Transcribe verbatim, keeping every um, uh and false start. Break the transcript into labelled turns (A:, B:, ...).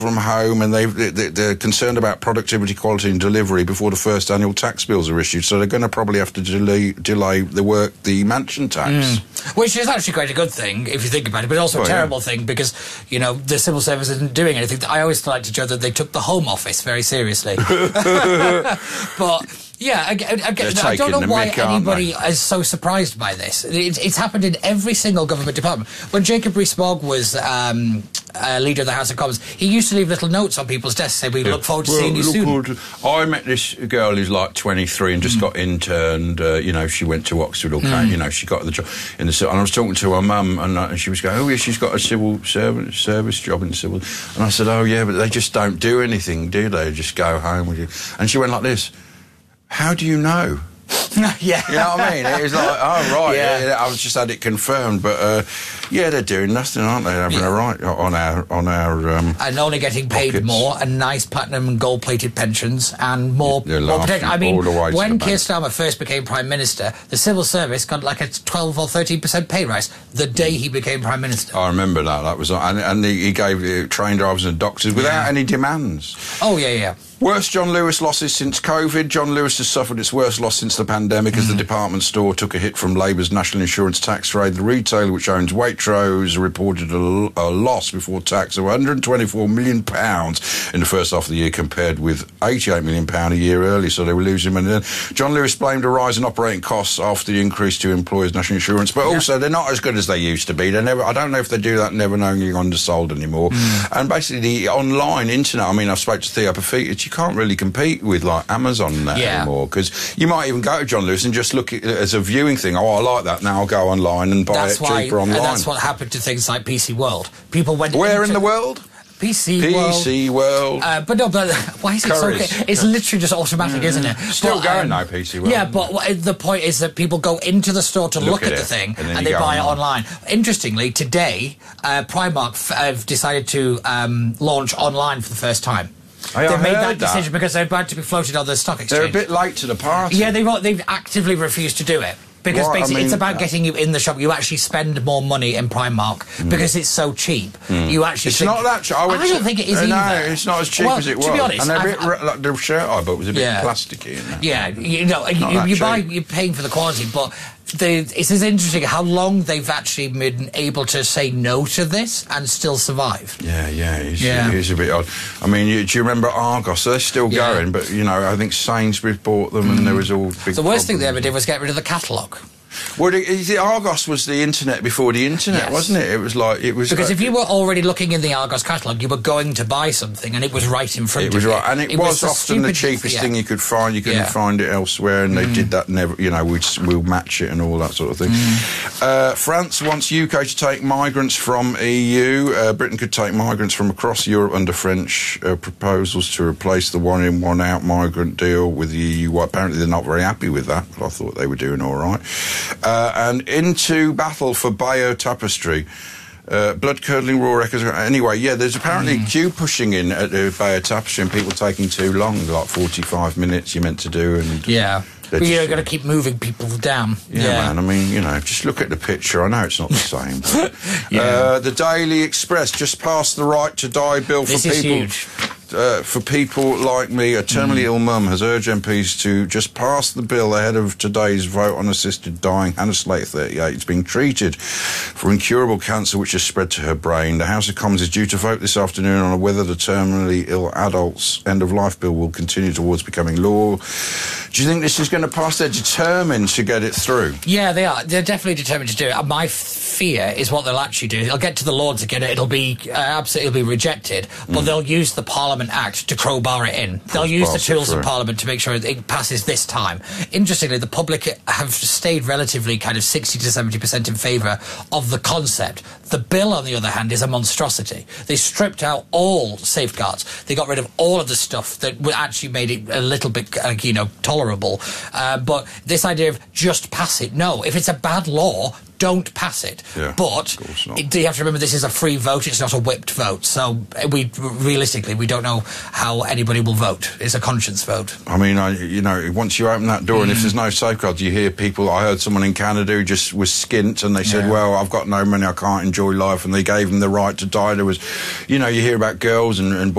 A: from home, and they've, they, they're concerned about productivity, quality and delivery before the first annual tax bills are issued, so they're going to probably have to delay, delay the work, the mansion tax.
B: Mm. Which is actually quite a good thing, if you think about it, but also well, a terrible yeah. thing, because, you know, the civil service isn't doing anything. I always like to joke that they took the Home Office very seriously. But... Yeah, I, I, I, I don't know why mic, anybody is so surprised by this. It, it's happened in every single government department. When Jacob Rees-Mogg was um, uh, leader of the House of Commons, he used to leave little notes on people's desks saying, we yeah. look forward to well, seeing you soon. To,
A: I met this girl who's like twenty-three and just mm. got interned. Uh, you know, she went to Oxford or mm. you know, she got the job in the... And I was talking to her mum, and, uh, and she was going, oh, yeah, she's got a civil service, service job in civil... And I said, oh, yeah, but they just don't do anything, do they? Just go home with you. And she went like this... How do you know?
B: Yeah.
A: You know what I mean? It was like, oh, right, yeah. Yeah, I was just had it confirmed. But, uh, yeah, they're doing nothing, aren't they? Having yeah. a right on our... on our um,
B: and only getting paid pockets. More, and nice platinum and gold-plated pensions, and more... more protection. I mean, when Keir Starmer first became Prime Minister, the civil service got like a twelve or thirteen percent pay rise the day he became Prime Minister.
A: I remember that. That was... And, and he gave uh, train drivers and doctors without yeah. any demands.
B: Oh, yeah, yeah.
A: Worst John Lewis losses since COVID. John Lewis has suffered its worst loss since the pandemic mm. as the department store took a hit from Labour's national insurance tax raid. The retailer, which owns Waitrose, reported a, a loss before tax of one hundred and twenty-four million pounds in the first half of the year, compared with eighty-eight million pounds a year earlier, so they were losing money then. John Lewis blamed a rise in operating costs after the increase to employers' national insurance, but yeah. also they're not as good as they used to be. They're never, I don't know if they do that never knowingly undersold anymore. Mm. And basically the online internet, I mean, I've spoke to Theo Paphitis, you can't really compete with like Amazon now yeah. anymore, because you might even go to John Lewis and just look at it as a viewing thing. Oh, I like that, now I'll go online and buy that's it why, cheaper online.
B: And that's what happened to things like P C World. People went
A: where
B: into
A: in the world?
B: P C
A: World. P C World.
B: Uh, but no, but why is it Curry's. so... It's literally just automatic, mm. isn't it?
A: Still but, going um, now, P C World.
B: Yeah, but what, the point is that people go into the store to look, look at, at the thing, and, and they buy online. it online. Interestingly, today, uh, Primark f have decided to um, launch online for the first time.
A: I
B: they made that,
A: that
B: decision because they're about to be floated on the stock exchange.
A: They're a bit late to the party.
B: Yeah, they've, they've actively refused to do it. Because what? basically I mean, it's about uh, getting you in the shop. You actually spend more money in Primark mm. because it's so cheap. Mm. You actually
A: It's
B: think,
A: not that cheap. I,
B: I don't think it is
A: uh,
B: either.
A: No, it's not as cheap
B: well,
A: as it was.
B: To be honest,
A: and they're a bit,
B: I've,
A: like the shirt I bought was a bit
B: yeah.
A: plasticky. In that.
B: Yeah, you know, you, you buy, you're paying for the quality, but the, it's as interesting how long they've actually been able to say no to this and still survive.
A: Yeah, yeah, it's, yeah. it is a bit odd. I mean, you, do you remember Argos? They're still yeah. going, but, you know, I think Sainsbury's bought them mm. and there was all big
B: The worst
A: problems.
B: thing they ever did was get rid of the catalogue.
A: Well, the, the Argos was the internet before the internet, yes. wasn't it? It was like it was
B: because
A: uh,
B: if you were already looking in the Argos catalogue, you were going to buy something, and it was right in front
A: it
B: of
A: was
B: you.
A: Right, and it, it was, was often the cheapest yeah. thing you could find. You couldn't yeah. find it elsewhere, and mm. they did that. Never, you know, we'd we'll match it and all that sort of thing. Mm. Uh, France wants U K to take migrants from E U. Uh, Britain could take migrants from across Europe under French uh, proposals to replace the one-in, one-out migrant deal with the E U. Well, apparently, they're not very happy with that, but I thought they were doing all right. Uh, and into battle for Bayeux Tapestry. Uh, blood-curdling raw records. Anyway, yeah, there's apparently mm. queue pushing in at the Bayeux Tapestry and people taking too long, like forty-five minutes you're meant to do. And
B: yeah. But you've got to keep moving people down.
A: Yeah, yeah, man, I mean, you know, just look at the picture. I know it's not the same. But, yeah. uh, the Daily Express just passed the right to die bill for
B: this
A: people...
B: Is huge.
A: Uh, for people like me, a terminally mm. ill mum has urged M Ps to just pass the bill ahead of today's vote on assisted dying. Hannah Slate, thirty-eight, is being treated for incurable cancer which has spread to her brain. The House of Commons is due to vote this afternoon on whether the terminally ill adults' end-of-life bill will continue towards becoming law. Do you think this is going to pass? They're determined to get it through.
B: Yeah, they are. They're definitely determined to do it. My fear is what they'll actually do. They'll get to the Lords again. It'll be uh, absolutely rejected, but mm. they'll use the Parliament Act to crowbar it in. They'll use the tools of Parliament to make sure it passes this time. Interestingly, the public have stayed relatively kind of sixty to seventy percent in favour of the concept. The bill, on the other hand, is a monstrosity. They stripped out all safeguards. They got rid of all of the stuff that actually made it a little bit, uh, you know, tolerable. Uh, but this idea of just pass it, no. If it's a bad law, don't pass it.
A: Yeah,
B: but it, you have to remember this is a free vote, it's not a whipped vote. So we realistically, we don't know how anybody will vote. It's a conscience vote.
A: I mean, I, you know, once you open that door mm. and if there's no safeguards, you hear people, I heard someone in Canada who just was skint and they said, yeah. well, I've got no money, I can't enjoy life, and they gave them the right to die. There was, you know, you hear about girls and, and